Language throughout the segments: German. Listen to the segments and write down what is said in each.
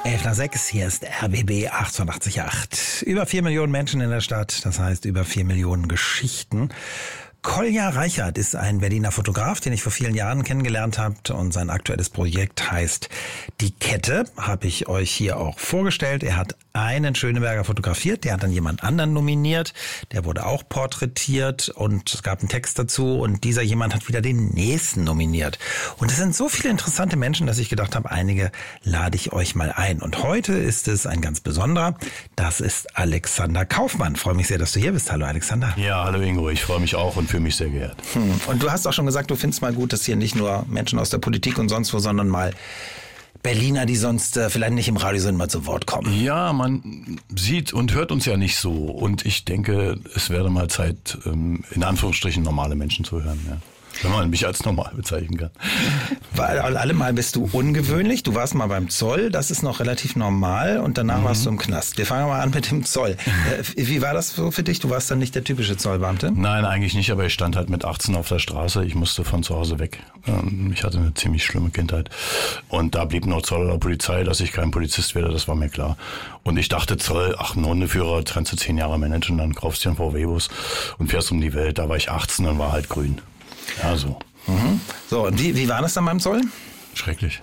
11:06, hier ist RBB 88.8. Über 4 Millionen Menschen in der Stadt, das heißt über 4 Millionen Geschichten. Kolja Reichert ist ein Berliner Fotograf, den ich vor vielen Jahren kennengelernt habe, und sein aktuelles Projekt heißt Die Kette, habe ich euch hier auch vorgestellt. Er hat einen Schöneberger fotografiert, der hat dann jemand anderen nominiert, der wurde auch porträtiert und es gab einen Text dazu und dieser jemand hat wieder den nächsten nominiert. Und es sind so viele interessante Menschen, dass ich gedacht habe, einige lade ich euch mal ein. Und heute ist es ein ganz besonderer, das ist Alexander Kaufmann. Ich freue mich sehr, dass du hier bist. Hallo Alexander. Ja, hallo Ingo, ich freue mich auch und fühle mich sehr geehrt. Und du hast auch schon gesagt, du findest mal gut, dass hier nicht nur Menschen aus der Politik und sonst wo, sondern mal Berliner, die sonst vielleicht nicht im Radio sind, mal zu Wort kommen. Ja, man sieht und hört uns ja nicht so. Und ich denke, es wäre mal Zeit, in Anführungsstrichen normale Menschen zu hören. Ja. Wenn man mich als normal bezeichnen kann. Weil allemal bist du ungewöhnlich. Du warst mal beim Zoll, das ist noch relativ normal. Und danach warst du im Knast. Wir fangen mal an mit dem Zoll. Wie war das so für dich? Du warst dann nicht der typische Zollbeamte? Nein, eigentlich nicht. Aber ich stand halt mit 18 auf der Straße. Ich musste von zu Hause weg. Ich hatte eine ziemlich schlimme Kindheit. Und da blieb nur Zoll oder Polizei. Dass ich kein Polizist werde, das war mir klar. Und ich dachte, Zoll, ein Hundeführer, trennst du 10 Jahre managen, dann kaufst du einen VW-Bus und fährst um die Welt. Da war ich 18 und war halt grün. Ja, so. So, und wie war das dann beim Zoll? Schrecklich.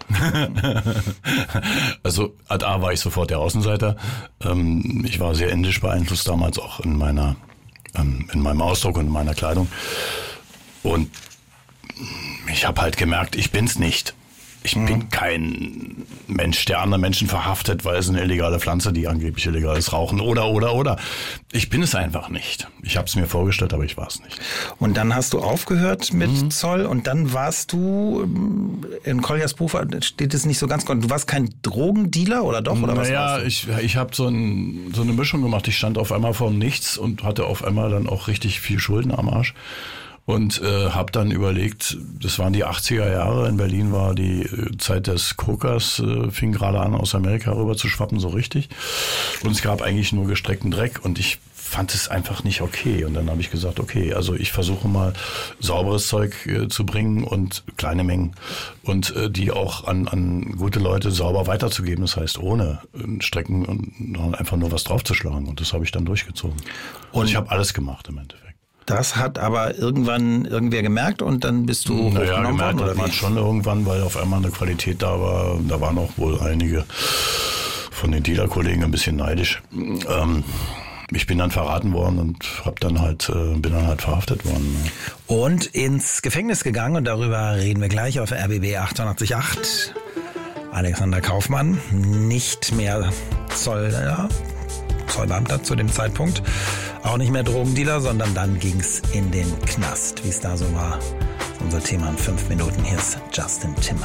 Also, ad A war ich sofort der Außenseiter. Ich war sehr indisch beeinflusst damals auch in meinem Ausdruck und in meiner Kleidung. Und ich habe halt gemerkt, ich bin's nicht. Ich bin kein Mensch, der andere Menschen verhaftet, weil es eine illegale Pflanze, die angeblich illegal ist, rauchen oder. Ich bin es einfach nicht. Ich habe es mir vorgestellt, aber ich war es nicht. Und dann hast du aufgehört mit Zoll und dann warst du, in Koljas Buch steht es nicht so ganz, du warst kein Drogendealer oder doch? Oder was warst du? Ich habe so eine Mischung gemacht. Ich stand auf einmal vor Nichts und hatte auf einmal dann auch richtig viel Schulden am Arsch. Und habe dann überlegt, das waren die 80er Jahre, in Berlin war die Zeit des Kokers, fing gerade an, aus Amerika rüber zu schwappen, so richtig. Und es gab eigentlich nur gestreckten Dreck und ich fand es einfach nicht okay. Und dann habe ich gesagt, okay, also ich versuche mal sauberes Zeug zu bringen und kleine Mengen und die auch an gute Leute sauber weiterzugeben. Das heißt, ohne Strecken und einfach nur was draufzuschlagen. Und das habe ich dann durchgezogen. Und ich habe alles gemacht im Endeffekt. Das hat aber irgendwann irgendwer gemerkt und dann bist du hochgenommen worden, oder wie? Schon irgendwann, weil auf einmal eine Qualität da war. Da waren auch wohl einige von den Dealer-Kollegen ein bisschen neidisch. Ich bin dann verraten worden und bin dann halt verhaftet worden. Und ins Gefängnis gegangen und darüber reden wir gleich auf RBB 88.8. Alexander Kaufmann, nicht mehr Zollbeamter zu dem Zeitpunkt. Auch nicht mehr Drogendealer, sondern dann ging's in den Knast. Wie es da so war, unser Thema in 5 Minuten. Hier ist Justin Timberlake.